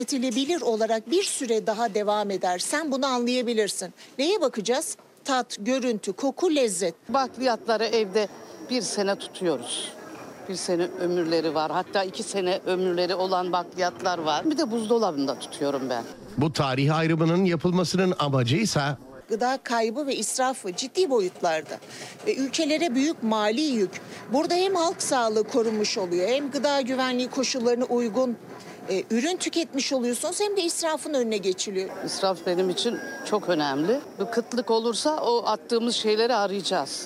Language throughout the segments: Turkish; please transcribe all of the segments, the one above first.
Üretilebilir olarak bir süre daha devam eder. Sen bunu anlayabilirsin. Neye bakacağız? Tat, görüntü, koku, lezzet. Bakliyatları evde bir sene tutuyoruz. Bir sene ömürleri var. Hatta 2 sene ömürleri olan bakliyatlar var. Bir de buzdolabında tutuyorum ben. Bu tarih ayrımının yapılmasının amacıysa Gıda kaybı ve israfı ciddi boyutlarda ve ülkelere büyük mali yük. Burada hem halk sağlığı korunmuş oluyor, hem gıda güvenliği koşullarına uygun ürün tüketmiş oluyorsunuz, hem de israfın önüne geçiliyor. İsraf benim için çok önemli. Bir kıtlık olursa o attığımız şeyleri arayacağız.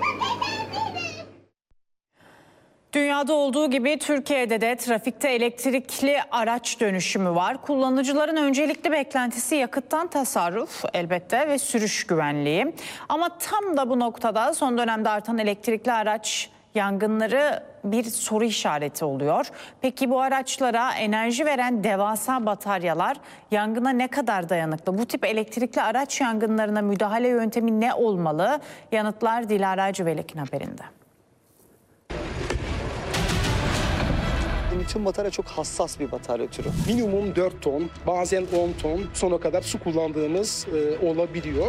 Dünyada olduğu gibi Türkiye'de de trafikte elektrikli araç dönüşümü var. Kullanıcıların öncelikli beklentisi yakıttan tasarruf elbette ve sürüş güvenliği. Ama tam da bu noktada son dönemde artan elektrikli araç yangınları bir soru işareti oluyor. Peki bu araçlara enerji veren devasa bataryalar yangına ne kadar dayanıklı? Bu tip elektrikli araç yangınlarına müdahale yöntemi ne olmalı? Yanıtlar Dilara Cüvelek'in haberinde. Lityum batarya çok hassas bir batarya türü. Minimum 4 ton, bazen 10 ton sona kadar su kullandığımız olabiliyor.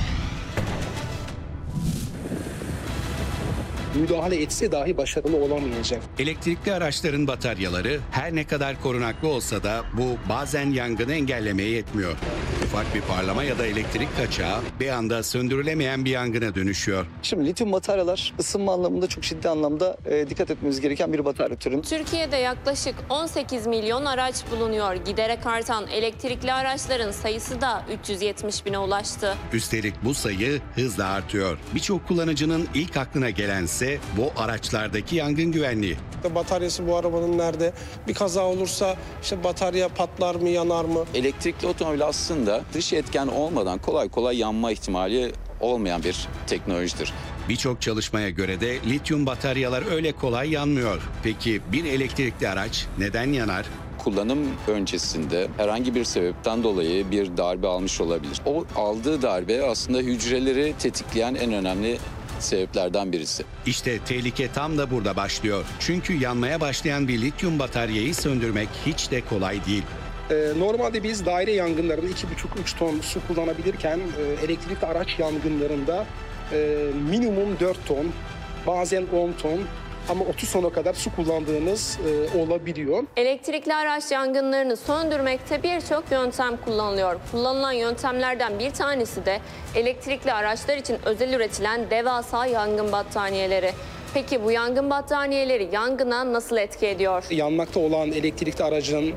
Müdahale etse dahi başarılı olamayacak. Elektrikli araçların bataryaları her ne kadar korunaklı olsa da bu bazen yangını engellemeye yetmiyor. Ufak bir parlama ya da elektrik kaçağı bir anda söndürülemeyen bir yangına dönüşüyor. Şimdi lityum bataryalar ısınma anlamında çok ciddi anlamda dikkat etmemiz gereken bir batarya türü. Türkiye'de yaklaşık 18 milyon araç bulunuyor. Giderek artan elektrikli araçların sayısı da 370 bine ulaştı. Üstelik bu sayı hızla artıyor. Birçok kullanıcının ilk aklına gelense bu araçlardaki yangın güvenliği. Bataryası bu arabanın nerede? Bir kaza olursa işte batarya patlar mı, yanar mı? Elektrikli otomobil aslında dış etken olmadan kolay kolay yanma ihtimali olmayan bir teknolojidir. Birçok çalışmaya göre de lityum bataryalar öyle kolay yanmıyor. Peki bir elektrikli araç neden yanar? Kullanım öncesinde herhangi bir sebepten dolayı bir darbe almış olabilir. O aldığı darbe aslında hücreleri tetikleyen en önemli sebeplerden birisi. İşte tehlike tam da burada başlıyor. Çünkü yanmaya başlayan bir lityum bataryayı söndürmek hiç de kolay değil. Normalde biz daire yangınlarında 2,5-3 ton su kullanabilirken elektrikli araç yangınlarında minimum 4 ton, bazen 10 ton ama 30 tona kadar su kullandığımız olabiliyor. Elektrikli araç yangınlarını söndürmekte birçok yöntem kullanılıyor. Kullanılan yöntemlerden bir tanesi de elektrikli araçlar için özel üretilen devasa yangın battaniyeleri. Peki bu yangın battaniyeleri yangına nasıl etki ediyor? Yanmakta olan elektrikli aracın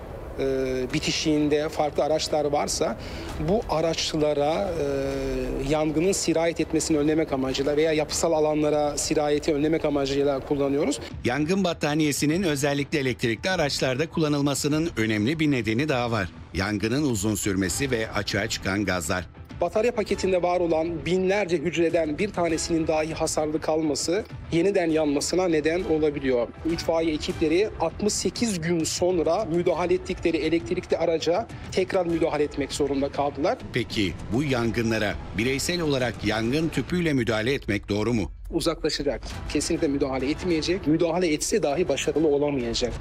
bitişiğinde farklı araçlar varsa bu araçlara yangının sirayet etmesini önlemek amacıyla veya yapısal alanlara sirayeti önlemek amacıyla kullanıyoruz. Yangın battaniyesinin özellikle elektrikli araçlarda kullanılmasının önemli bir nedeni daha var. Yangının uzun sürmesi ve açığa çıkan gazlar. Batarya paketinde var olan binlerce hücreden bir tanesinin dahi hasarlı kalması yeniden yanmasına neden olabiliyor. İtfaiye ekipleri 68 gün sonra müdahale ettikleri elektrikli araca tekrar müdahale etmek zorunda kaldılar. Peki bu yangınlara bireysel olarak yangın tüpüyle müdahale etmek doğru mu? Uzaklaşacak, kesinlikle müdahale etmeyecek. Müdahale etse dahi başarılı olamayacak.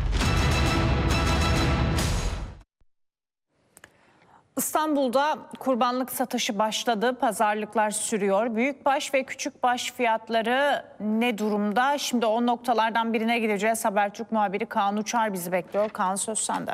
İstanbul'da kurbanlık satışı başladı. Pazarlıklar sürüyor. Büyükbaş ve küçükbaş fiyatları ne durumda? Şimdi o noktalardan birine gideceğiz. Habertürk muhabiri Kaan Uçar bizi bekliyor. Kaan, söz sende.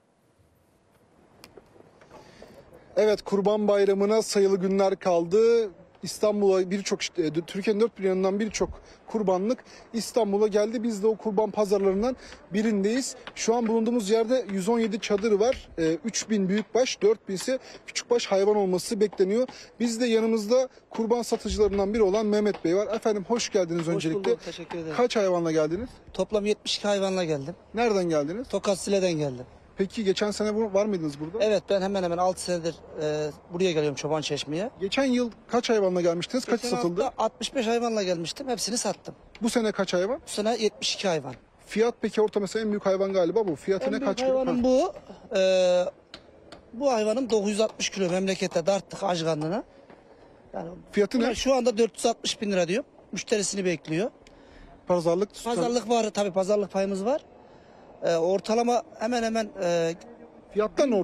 Evet, Kurban Bayramı'na sayılı günler kaldı. İstanbul'a Türkiye'nin dört bir yanından birçok kurbanlık İstanbul'a geldi. Biz de o kurban pazarlarından birindeyiz. Şu an bulunduğumuz yerde 117 çadır var. 3000 büyükbaş, 4000 ise küçükbaş hayvan olması bekleniyor. Biz de yanımızda kurban satıcılarından biri olan Mehmet Bey var. Efendim hoş geldiniz öncelikle. Hoş bulduk, teşekkür ederim. Kaç hayvanla geldiniz? Toplam 72 hayvanla geldim. Nereden geldiniz? Tokat Sile'den geldim. Peki geçen sene var mıydınız burada? Evet, ben hemen hemen 6 senedir buraya geliyorum Çobançeşme'ye. Geçen yıl kaç hayvanla gelmiştiniz? Kaç satıldı? 65 hayvanla gelmiştim. Hepsini sattım. Bu sene kaç hayvan? Bu sene 72 hayvan. Fiyat peki orta, mesela en büyük hayvan galiba bu. Fiyatı ne, kaç kilo? Hayvanım bu. Bu hayvanım 960 kilo, memlekette darttık Ajganlı'na. Yani fiyatı ne? Şu anda 460 bin lira diyor. Müşterisini bekliyor. Pazarlık var tabii, pazarlık payımız var. Ortalama hemen hemen fiyattan